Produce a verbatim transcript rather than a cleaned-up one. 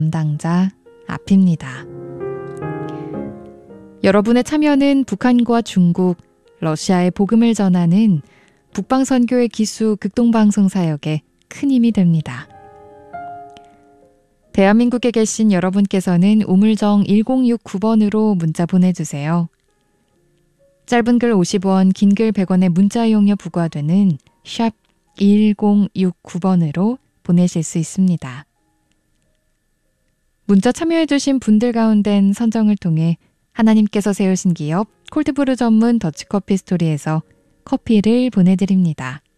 담당자 앞입니다. 여러분의 참여는 북한과 중국, 러시아의 복음을 전하는 북방선교의 기수 극동방송 사역에 큰 힘이 됩니다. 대한민국에 계신 여러분께서는 우물정 일공육구 번으로 문자 보내주세요. 짧은 글 오십 원, 긴 글 백 원의 문자 이용료 부과되는 샵 일공육구 번으로 보내실 수 있습니다. 문자 참여해주신 분들 가운데는 선정을 통해 하나님께서 세우신 기업 콜드브루 전문 더치커피 스토리에서 커피를 보내드립니다.